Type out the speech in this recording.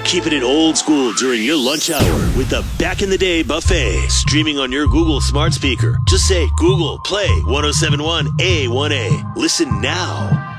Keeping it old school during your lunch hour with the Back in the Day Buffet. Streaming on your Google smart speaker. Just say Google Play 1071 A1A. Listen now.